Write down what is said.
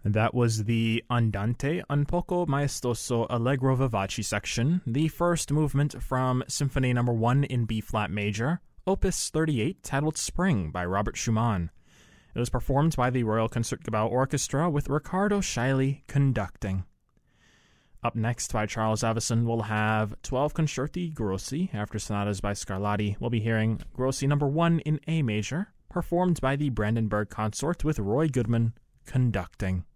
That was the Andante un poco maestoso allegro vivace section, the first movement from Symphony No. 1 in B-flat major, Opus 38, titled Spring by Robert Schumann. It was performed by the Royal Concertgebouw Orchestra with Riccardo Scheili conducting. Up next by Charles Avison, we'll have 12 Concerti Grossi. After sonatas by Scarlatti, we'll be hearing Grossi No. 1 in A major, performed by the Brandenburg Consort with Roy Goodman conducting.